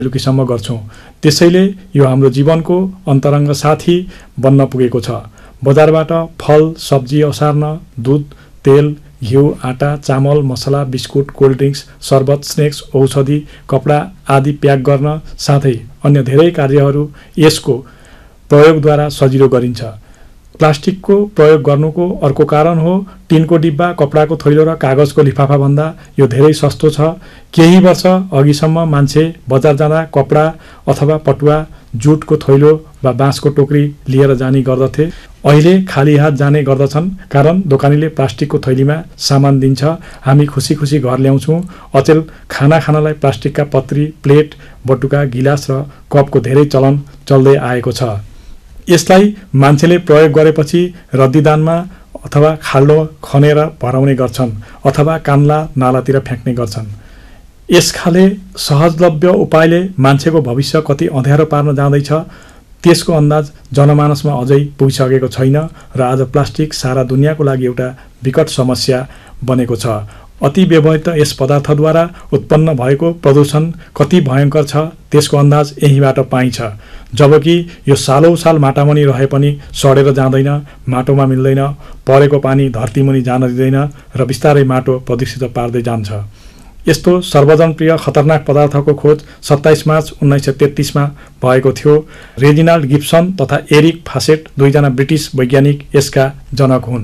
बेलुकीसम्म गर्छौं। त्यसैले यो हाम्रो जीवनको अन्तरङ्ग साथी बन्न पुगेको छ। बजारबाट फल सब्जी ओसार्न दूध, तेल, घिउ, आटा, चामल, मसला, बिस्कुट, कोल्ड ड्रिङ्क्स, शरबत, स्नेक्स, औषधि, कपडा आदि प्याक गर्न साथै अन्य धेरै कार्यहरू यसको प्रयोगद्वारा सजिलो गरिन्छ। प्लास्टिकको प्रयोग गर्नुको अर्को कारण हो टिनको डिब्बा, कपडाको थैलो र कागजको लिफाफा भन्दा यो धेरै सस्तो छ। केही वर्ष अघिसम्म मान्छे बजार जाँदा कपडा अथवा पटुवा, जुटको थैलो वा बाँसको टोकरी लिएर जाने गर्दथे। अहिले खाली हात जाने गर्दछन्, कारण दोकानीले प्लास्टिकको थैलीमा सामान दिन्छ। हामी खुसी खुसी घर ल्याउँछौँ। अचेल खाना खानलाई प्लास्टिकका पत्री, प्लेट, बटुका, गिलास र कपको धेरै चलन चल्दै आएको छ। यसलाई मान्छेले प्रयोग गरेपछि रद्दीदानमा अथवा खाल्डो खनेर भराउने गर्छन् अथवा कान्ला नालातिर फ्याँक्ने गर्छन्। यसखाले सहजलभ्य उपायले मान्छेको भविष्य कति अँध्यारो पार्न जाँदैछ त्यसको अन्दाज जनमानसमा अझै पुगिसकेको छैन र आज प्लास्टिक सारा दुनियाँको लागि एउटा विकट समस्या बनेको छ। अति व्यवहृत यस पदार्थद्वारा उत्पन्न भएको प्रदूषण कति भयङ्कर छ त्यसको अन्दाज यहीँबाट पाइन्छ। जबकि यो सालौं साल माटामुनि रहे पनि सडेर जाँदैन, माटोमा मिल्दैन, परेको पानी धरतीमुनि जान दिँदैन र बिस्तारै माटो प्रदूषित पार्दै जान्छ। यस्तो सर्वजनप्रिय खतरनाक पदार्थको खोज 27 मार्च 1933 मा भएको थियो। रेजिनाल्ड गिब्सन तथा एरिक फासेट दुईजना ब्रिटिस वैज्ञानिक यसका जनक हुन्।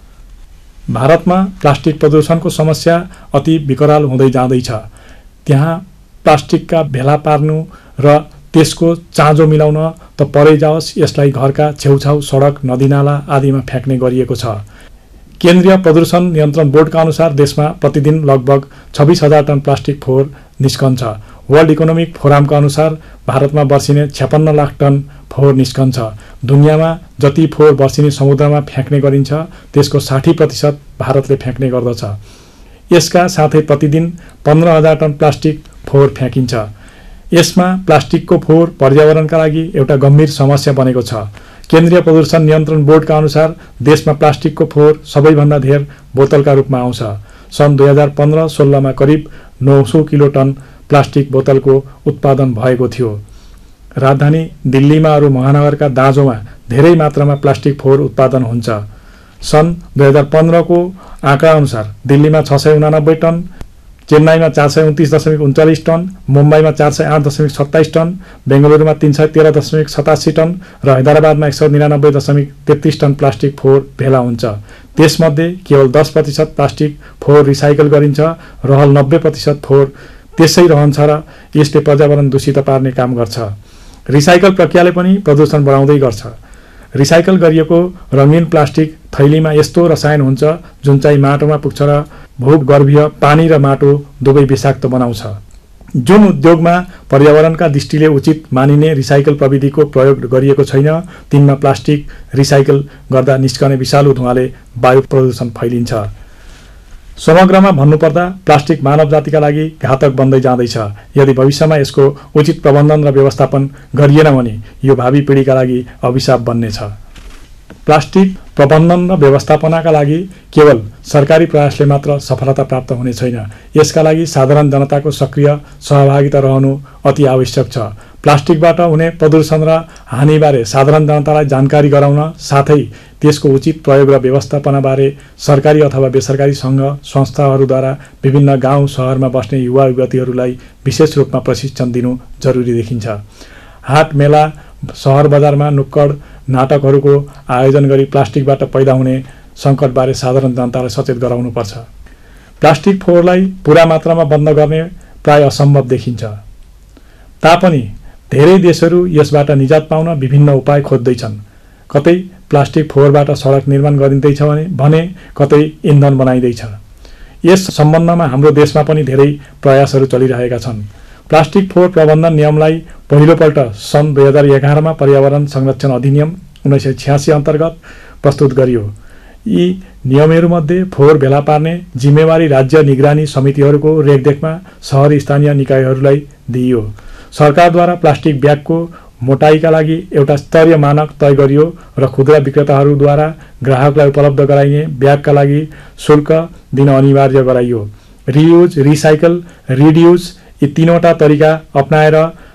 भारतमा प्लास्टिक प्रदूषणको समस्या अति विकराल हुँदै जाँदैछ। त्यहाँ प्लास्टिकका भेला पार्नु र त्यसको चाँजो मिलाउन त परै जाओस्, यसलाई घरका छेउछाउ सडक, नदीनाला आदिमा फ्याँक्ने गरिएको छ। केन्द्रीय प्रदूषण नियन्त्रण बोर्डका अनुसार देशमा प्रतिदिन लगभग 26,000 टन प्लास्टिक फोहोर निस्कन्छ। वर्ल्ड इकोनोमिक फोरमका अनुसार भारतमा वर्षिने 56 लाख टन फोहोर निस्कन्छ। दुनियाँमा जति फोहोर वर्षिने समुद्रमा फ्याँक्ने गरिन्छ त्यसको 60% भारतले फ्याँक्ने गर्दछ। यसका साथै प्रतिदिन 15,000 टन प्लास्टिक फोहोर फ्याँकिन्छ। यसमा प्लास्टिकको फोहोर पर्यावरणका लागि एउटा गम्भीर समस्या बनेको छ। केन्द्रीय प्रदूषण नियन्त्रण बोर्डका अनुसार देशमा प्लास्टिकको फोहोर सबैभन्दा धेर बोतलका रूपमा आउँछ। सन् 2015-16 मा करिब 900 किलो टन प्लास्टिक बोतलको उत्पादन भएको थियो। राजधानी दिल्लीमा अरू महानगरका दाँजोमा धेरै मात्रामा प्लास्टिक फोहोर उत्पादन हुन्छ। सन् 2015 को आँकडा अनुसार दिल्लीमा 689 टन, चेन्नईमा 429.39 टन, मुम्बईमा 408.27 टन, बेंगलुरुमा 313.87 टन र हैदराबादमा 199.33 टन प्लास्टिक फोहोर भेला हुन्छ। त्यसमध्ये केवल 10% प्लास्टिक फोहोर रिसाइकल गरिन्छ, रहल 90% फोहोर त्यसै रहन्छ र यसले पर्यावरण दूषित पार्ने काम गर्छ। रिसाइकल प्रक्रियाले पनि प्रदूषण बढाउँदै गर्छ। रिसाइकल गरिएको रङ्गीन प्लास्टिक थैलीमा यस्तो रसायन हुन्छ जुन चाहिँ माटोमा पुग्छ र भूगर्भीय पानी र माटो दुवै विषाक्त बनाउँछ। जुन उद्योगमा पर्यावरणका दृष्टिले उचित मानिने रिसाइकल प्रविधिको प्रयोग गरिएको छैन तिनमा प्लास्टिक रिसाइकल गर्दा निस्कने विषालु धुवाले वायु प्रदूषण फैलिन्छ। समग्रमा भन्नुपर्दा प्लास्टिक मानव जातिका लागि घातक बन्दै जाँदैछ। यदि भविष्यमा यसको उचित प्रबन्धन र व्यवस्थापन गरिएन भने यो भावी पिढीका लागि अभिशाप बन्नेछ। प्लास्टिक प्रबन्धन र व्यवस्थापनका लागि केवल सरकारी प्रयासले मात्र सफलता प्राप्त हुने छैन। यसका लागि साधारण जनताको सक्रिय सहभागिता रहनु अति आवश्यक छ। प्लास्टिकबाट हुने प्रदूषण र हानिबारे साधारण जनतालाई जानकारी गराउन साथै त्यसको उचित प्रयोग र व्यवस्थापनबारे सरकारी अथवा बेसरकारी सङ्घ संस्थाहरूद्वारा विभिन्न गाउँ सहरमा बस्ने युवा युवतीहरूलाई विशेष रूपमा प्रशिक्षण दिनु जरुरी देखिन्छ। हाट मेला, सहर बजारमा नुक्कड नाटकहरूको आयोजन गरी प्लास्टिकबाट पैदा हुने सङ्कटबारे साधारण जनतालाई सचेत गराउनुपर्छ। प्लास्टिक फोहोरलाई पूरा मात्रामा बन्द गर्ने प्राय असम्भव देखिन्छ। तापनि धेरै देशहरू यसबाट निजात पाउन विभिन्न उपाय खोज्दैछन्। कतै प्लास्टिक फोहोरबाट सडक निर्माण गरिँदैछ भने कतै इन्धन बनाइँदैछ। यस सम्बन्धमा हाम्रो देशमा पनि धेरै प्रयासहरू चलिरहेका छन्। प्लास्टिक फोहोर प्रबन्धन नियमलाई पहिलोपल्ट सन् 2011 मा पर्यावरण संरक्षण अधिनियम 1986 अन्तर्गत प्रस्तुत गरियो। यी नियमहरूमध्ये फोहोर भेला पार्ने जिम्मेवारी राज्य निगरानी समितिहरूको रेखदेखमा शहरी स्थानीय निकायहरूलाई दिइयो। सरकारद्वारा प्लास्टिक ब्यागको मोटाइका लागि एउटा स्तरीय मानक तय गरियो र खुद्रा विक्रेताहरूद्वारा ग्राहकलाई उपलब्ध गराइने ब्यागका लागि शुल्क दिन अनिवार्य गराइयो। रियुज, रिसाइकल, रिड्युस यी तीनवटा तरिका अपनाएर